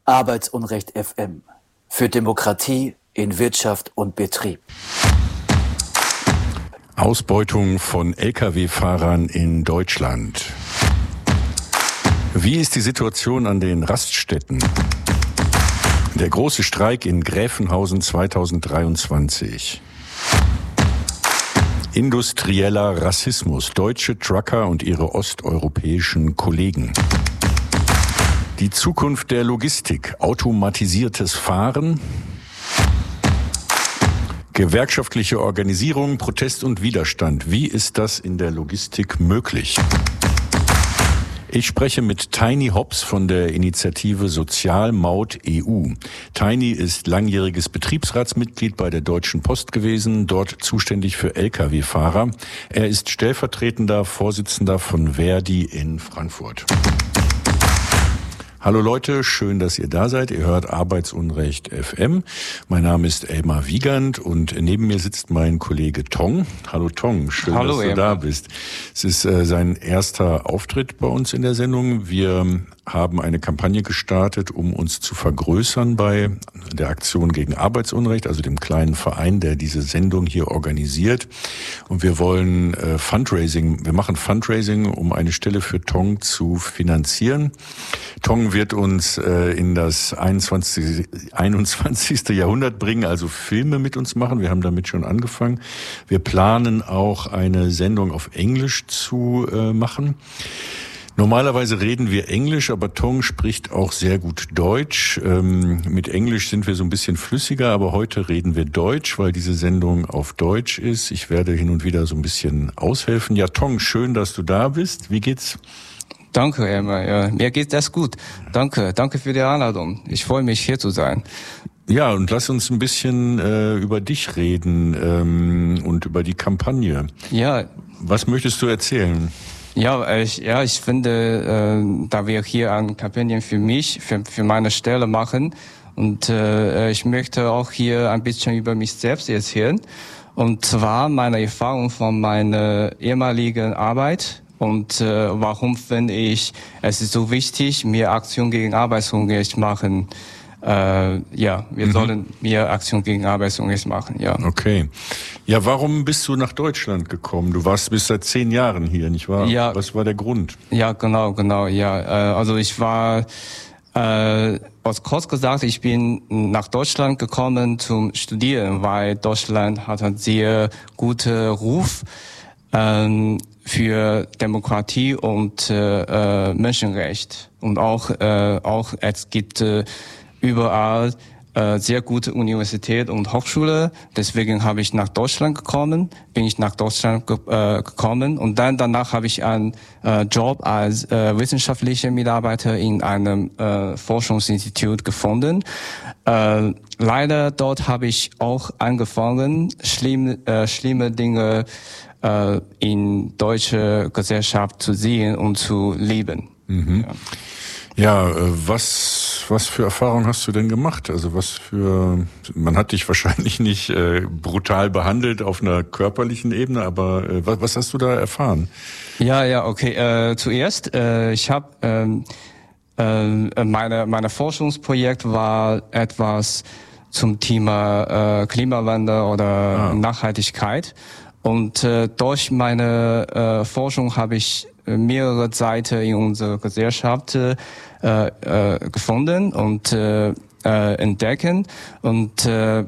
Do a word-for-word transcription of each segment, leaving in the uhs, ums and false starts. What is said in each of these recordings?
Arbeitsunrecht F M. Für Demokratie in Wirtschaft und Betrieb. Ausbeutung von L K W-Fahrern in Deutschland. Wie ist die Situation an den Raststätten? Der große Streik in Gräfenhausen zweitausenddreiundzwanzig. Industrieller Rassismus, deutsche Trucker und ihre osteuropäischen Kollegen. Die Zukunft der Logistik, automatisiertes Fahren. Gewerkschaftliche Organisierung, Protest und Widerstand. Wie ist das in der Logistik möglich? Ich spreche mit Tiny Hobbs von der Initiative Sozialmaut E U. Tiny ist langjähriges Betriebsratsmitglied bei der Deutschen Post gewesen, dort zuständig für L K W-Fahrer. Er ist stellvertretender Vorsitzender von Verdi in Frankfurt. Hallo Leute, schön, dass ihr da seid. Ihr hört Arbeitsunrecht F M. Mein Name ist Elmar Wiegand und neben mir sitzt mein Kollege Tong. Hallo Tong, schön, Hallo, dass du Elmar. da bist. Es ist äh, sein erster Auftritt bei uns in der Sendung. Wir haben eine Kampagne gestartet, um uns zu vergrößern bei der Aktion gegen Arbeitsunrecht, also dem kleinen Verein, der diese Sendung hier organisiert. Und wir wollen äh, Fundraising, wir machen Fundraising, um eine Stelle für Tong zu finanzieren. Tong wird uns äh, in das einundzwanzigste Jahrhundert bringen, also Filme mit uns machen. Wir haben damit schon angefangen. Wir planen auch eine Sendung auf Englisch zu äh, machen. Normalerweise reden wir Englisch, aber Tong spricht auch sehr gut Deutsch. Ähm, mit Englisch sind wir so ein bisschen flüssiger, aber heute reden wir Deutsch, weil diese Sendung auf Deutsch ist. Ich werde hin und wieder so ein bisschen aushelfen. Ja, Tong, schön, dass du da bist. Wie geht's? Danke, Emma. Ja, mir geht das gut. Danke, danke für die Einladung. Ich freue mich, hier zu sein. Ja, und lass uns ein bisschen äh, über dich reden ähm, und über die Kampagne. Ja. Was möchtest du erzählen? Ja, ich, ja, ich finde, äh, da wir hier eine Kampagne für mich, für, für meine Stelle machen, und äh, ich möchte auch hier ein bisschen über mich selbst erzählen. Und zwar meine Erfahrung von meiner ehemaligen Arbeit. Und äh, warum finde ich, es ist so wichtig, mehr Aktion gegen Arbeitsunrecht machen. Äh, ja, wir mhm. sollen mehr Aktion gegen Arbeitsunrecht machen, ja. Okay. Ja, warum bist du nach Deutschland gekommen? Du warst bis seit zehn Jahren hier, nicht wahr? Ja. Was war der Grund? Ja, genau, genau, ja. Äh, also ich war, äh, aus kurz gesagt, ich bin nach Deutschland gekommen zum Studieren, weil Deutschland hat einen sehr guten Ruf ähm, für Demokratie und äh, Menschenrecht. Und auch, äh, auch es gibt äh, überall äh, sehr gute Universität und Hochschule. Deswegen habe ich nach Deutschland gekommen, bin ich nach Deutschland ge äh, gekommen und dann danach habe ich einen äh, Job als äh, wissenschaftlicher Mitarbeiter in einem äh, Forschungsinstitut gefunden. Äh, leider dort habe ich auch angefangen, schlimm, äh, schlimme Dinge äh, in deutsche Gesellschaft zu sehen und zu leben. Mhm. Ja. Ja, was was für Erfahrungen hast du denn gemacht? Also was für, man hat dich wahrscheinlich nicht äh, brutal behandelt auf einer körperlichen Ebene, aber äh, was, was hast du da erfahren? Ja, ja, okay. Äh, zuerst, äh, ich habe ähm, äh, meine meine Forschungsprojekt war etwas zum Thema äh, Klimawandel oder ah. Nachhaltigkeit und äh, durch meine äh, Forschung habe ich mehrere Seiten in unserer Gesellschaft äh, äh, gefunden und äh, äh, entdecken und äh,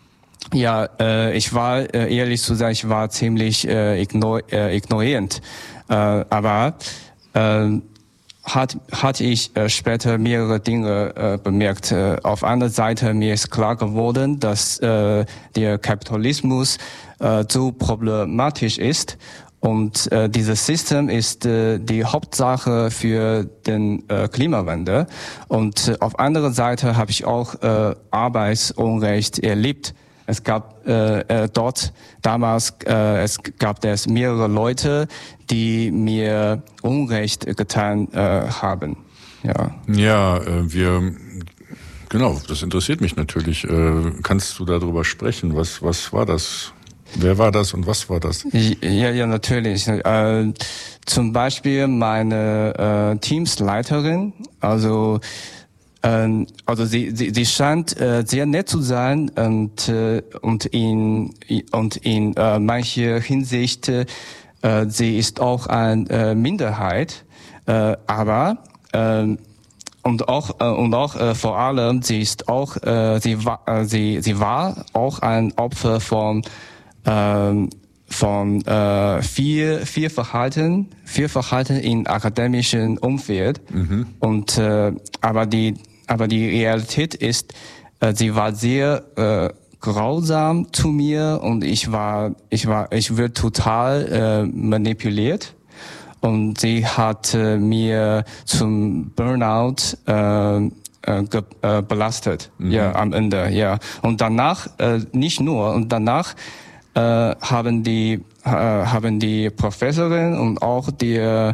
ja, äh, ich war äh, ehrlich zu sagen, ich war ziemlich äh, ignor äh, ignorierend, äh, aber äh, hat hatte ich äh, später mehrere Dinge äh, bemerkt. Äh, auf einer Seite mir ist klar geworden, dass äh, der Kapitalismus äh, so problematisch ist. Und äh, dieses System ist äh, die Hauptsache für den äh, Klimawandel. Und äh, auf anderer Seite habe ich auch äh, Arbeitsunrecht erlebt. Es gab äh, äh, dort damals, äh, es gab es mehrere Leute, die mir Unrecht getan äh, haben. Ja, ja äh, wir... Genau, das interessiert mich natürlich. Äh, kannst du darüber sprechen? Was was war das? Wer war das und was war das? Ja, ja, natürlich. Äh, zum Beispiel meine äh, Teamsleiterin. Also ähm, also sie, sie, sie scheint äh, sehr nett zu sein und äh, und in und in äh, mancher Hinsicht äh, sie ist auch eine äh, Minderheit, äh, aber äh, und auch äh, und auch äh, vor allem sie ist auch äh, sie war äh, sie sie war auch ein Opfer von äh, von äh, viel viel Verhalten viel Verhalten in akademischen Umfeld mhm. und äh, aber die aber die Realität ist, äh, sie war sehr äh, grausam zu mir und ich war ich war ich wurde total äh, manipuliert und sie hat äh, mir zum Burnout äh, äh, ge, äh, belastet mhm. ja am Ende ja und danach äh, nicht nur und danach Äh, haben die äh, haben die Professorin und auch die äh,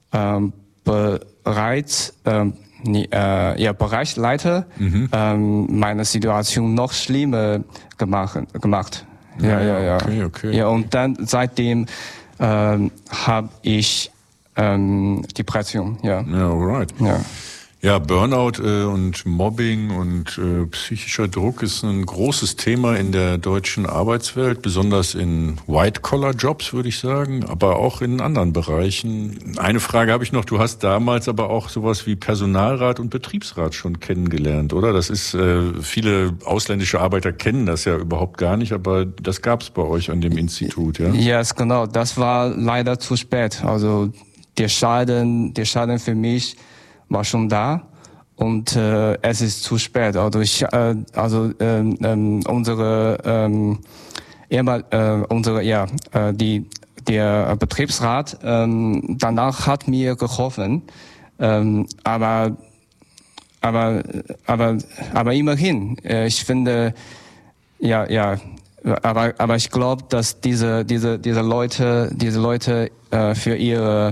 bereits äh, äh, ja Bereichsleiter mhm. ähm, meine Situation noch schlimmer gemacht gemacht ja ja ja okay, okay. ja und dann seitdem ähm, habe ich ähm, Depression ja ja alright ja Ja, Burnout äh, und Mobbing und äh, psychischer Druck ist ein großes Thema in der deutschen Arbeitswelt, besonders in White-Collar-Jobs, würde ich sagen, aber auch in anderen Bereichen. Eine Frage habe ich noch, du hast damals aber auch sowas wie Personalrat und Betriebsrat schon kennengelernt, oder? Das ist, äh, viele ausländische Arbeiter kennen das ja überhaupt gar nicht, aber das gab es bei euch an dem Institut, ja? Ja, yes, genau, das war leider zu spät. Also der Schaden, der Schaden für mich war schon da und äh, es ist zu spät. Also ich, äh, also ähm, ähm, unsere ähm, ehemal, äh, unsere ja äh, die der Betriebsrat ähm, danach hat mir geholfen, ähm, aber aber aber aber immerhin äh, ich finde ja ja aber aber ich glaube, dass diese diese diese Leute diese Leute äh, für ihre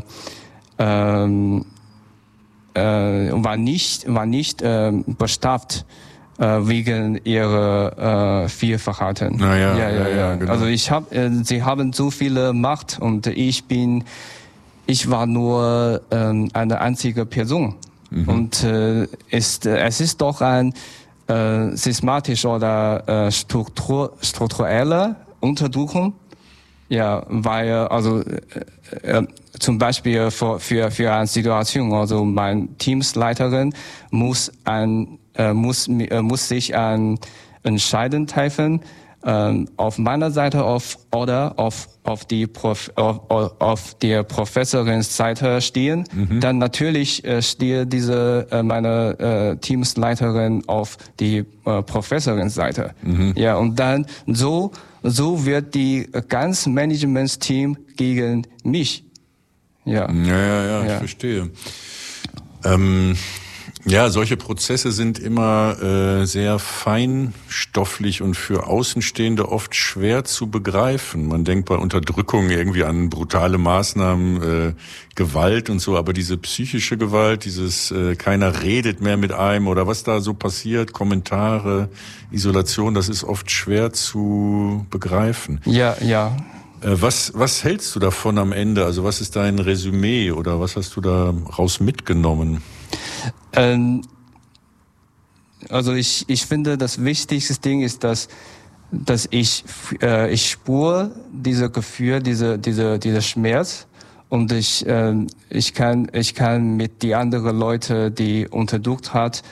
ähm, Äh, war nicht war nicht äh, bestraft äh, wegen ihrer äh, Fehlverhalten. Naja, ja, ja, ja, ja. Genau. Also ich habe, äh, sie haben so viele Macht und ich bin, ich war nur äh, eine einzige Person. Mhm. Und äh, ist, äh, es ist doch ein äh, systematisch oder äh, Struktur, strukturelle Unterdrückung. Ja, weil also äh, äh, zum Beispiel für für für eine Situation, also mein Teamsleiterin muss ein äh, muss äh, muss sich ein Entscheiden treffen äh, auf meiner Seite auf oder auf auf die Prof, auf, auf der Professorins Seite stehen. Mhm. Dann natürlich äh, stehe diese äh, meine äh, Teamsleiterin auf die äh, Professorins Seite. Mhm. Ja, und dann so So wird die ganze Managementsteam gegen mich. Ja, ja, ja, ja, ich ja. verstehe. Ähm, ja, solche Prozesse sind immer äh, sehr feinstofflich und für Außenstehende oft schwer zu begreifen. Man denkt bei Unterdrückung irgendwie an brutale Maßnahmen, äh, Gewalt und so, aber diese psychische Gewalt, dieses äh, keiner redet mehr mit einem oder was da so passiert, Kommentare, Isolation, das ist oft schwer zu begreifen. Ja, ja. Äh, was was hältst du davon am Ende? Also was ist dein Resümee oder was hast du da raus mitgenommen? Ähm, also ich ich finde, das wichtigste Ding ist, dass dass ich äh, ich spüre diese Gefühl, diese diese dieser Schmerz. Und ich, äh, ich kann, ich kann mit die anderen Leute, die unterdrückt hat,